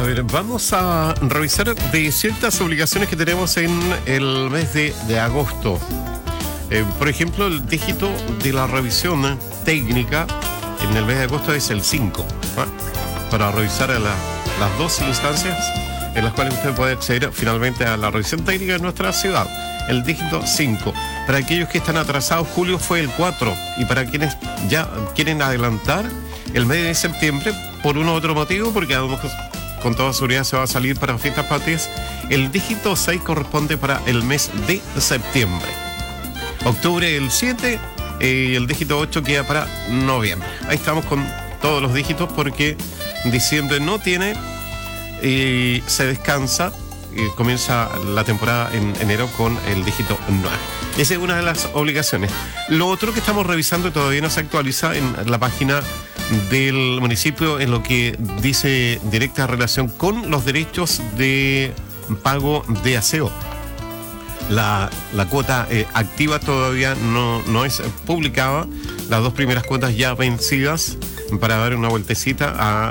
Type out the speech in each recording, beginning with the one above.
ver, vamos a revisar de ciertas obligaciones que tenemos en el mes de agosto. Por ejemplo, el dígito de la revisión técnica en el mes de agosto es el 5, para revisar a las dos instancias en las cuales usted puede acceder finalmente a la revisión técnica de nuestra ciudad. El dígito 5. Para aquellos que están atrasados, julio fue el 4. Y para quienes ya quieren adelantar el mes de septiembre, por uno u otro motivo, porque a lo mejor con toda seguridad se va a salir para fiestas patrias, el dígito 6 corresponde para el mes de septiembre. Octubre el 7 y el dígito 8 queda para noviembre. Ahí estamos con todos los dígitos porque diciembre no tiene y se descansa. Comienza la temporada en enero con el dígito 9. Esa es una de las obligaciones. Lo otro que estamos revisando y todavía no se actualiza en la página del municipio en lo que dice directa relación con los derechos de pago de aseo. La cuota activa todavía no es publicada. Las dos primeras cuotas ya vencidas para dar una vueltecita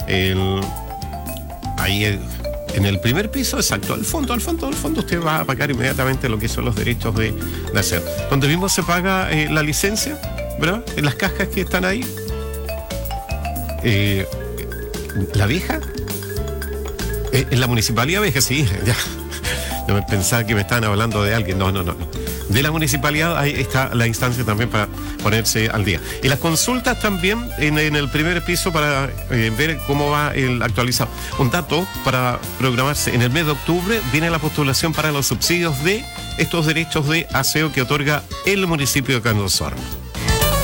en el primer piso, exacto, al fondo usted va a pagar inmediatamente lo que son los derechos de aseo. Donde mismo se paga la licencia, ¿verdad? En las cajas que están ahí. ¿La vieja? En la municipalidad vieja, sí, ya. Yo pensaba que me estaban hablando de alguien. No. De la municipalidad, ahí está la instancia también para ponerse al día. Y las consultas también en el primer piso para ver cómo va el actualizado. Un dato para programarse: en el mes de octubre viene la postulación para los subsidios de estos derechos de aseo que otorga el municipio de Candel Osorno.